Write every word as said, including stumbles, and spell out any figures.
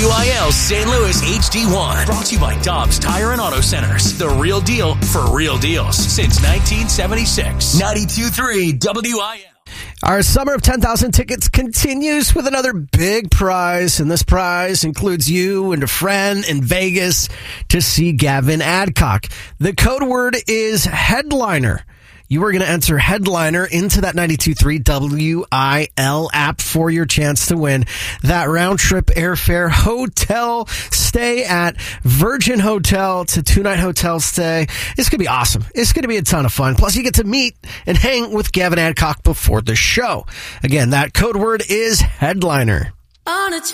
W I L Saint Louis H D one. Brought to you by Dobbs Tire and Auto Centers. The real deal for real deals since nineteen seventy-six. ninety-two point three W I L. Our summer of ten thousand tickets continues with another big prize, and this prize includes you and a friend in Vegas to see Gavin Adcock. The code word is headliner. You are going to enter headliner into that ninety-two point three W I L app for your chance to win that round trip airfare hotel stay at Virgin Hotel to two night hotel stay. It's going to be awesome. It's going to be a ton of fun. Plus, you get to meet and hang with Gavin Adcock before the show. Again, that code word is headliner. On a